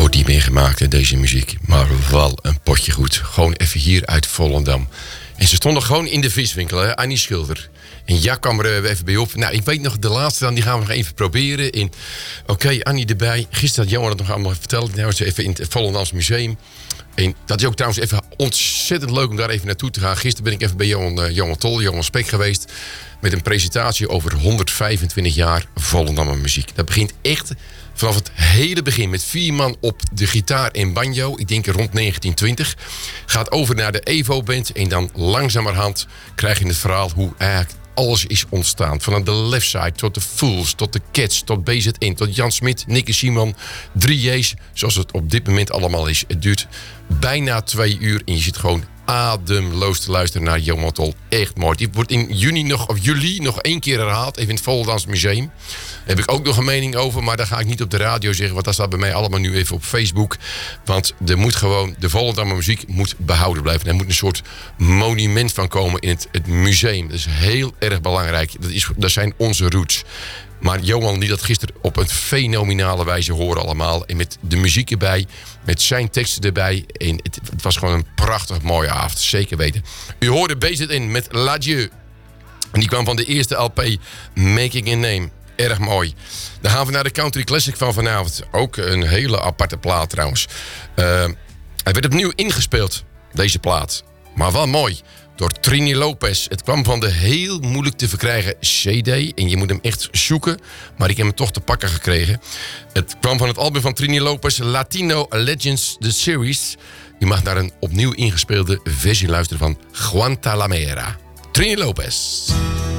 wordt niet meer gemaakt, hè, deze muziek. Maar wel een potje goed. Gewoon even hier uit Volendam. En ze stonden gewoon in de viswinkel, hè, Annie Schilder. En Jack kwam er even bij op. Nou, ik weet nog, de laatste dan, die gaan we nog even proberen. Oké, Annie erbij. Gisteren had Johan het nog allemaal verteld. Nou, ze even in het Volendams Museum. En dat is ook trouwens even ontzettend leuk om daar even naartoe te gaan. Gisteren ben ik even bij Johan Tol, Johan Spek geweest. Met een presentatie over 125 jaar Volendammer muziek. Dat begint echt vanaf het hele begin met 4 man op de gitaar en banjo. Ik denk rond 1920. Gaat over naar de Evo-band. En dan langzamerhand krijg je het verhaal hoe eigenlijk alles is ontstaan. Vanaf de Left Side tot de Fools, tot de Cats, tot BZN, tot Jan Smit, Nicky Simon. 3 J's, zoals het op dit moment allemaal is. Het duurt bijna 2 uur en je zit gewoon ademloos te luisteren naar Johan Tol. Echt mooi. Die wordt in juli nog 1 keer herhaald. Even in het Volendams Museum. Daar heb ik ook nog een mening over. Maar dat ga ik niet op de radio zeggen. Want dat staat bij mij allemaal nu even op Facebook. Want er moet gewoon, de Volendammer muziek moet behouden blijven. Er moet een soort monument van komen in het museum. Dat is heel erg belangrijk. Dat zijn onze roots. Maar Johan liet dat gisteren op een fenomenale wijze horen allemaal. En met de muziek erbij, met zijn teksten erbij. En het was gewoon een prachtig mooie avond, zeker weten. U hoorde BZN met L'Adieu. En die kwam van de eerste LP, Making a Name. Erg mooi. Dan gaan we naar de Country Classic van vanavond. Ook een hele aparte plaat trouwens. Hij werd opnieuw ingespeeld, deze plaat. Maar wel mooi. Door Trini Lopez. Het kwam van de heel moeilijk te verkrijgen CD. En je moet hem echt zoeken. Maar ik heb hem toch te pakken gekregen. Het kwam van het album van Trini Lopez. Latino Legends, The Series. Je mag naar een opnieuw ingespeelde versie luisteren van Guantanamera. Trini Lopez.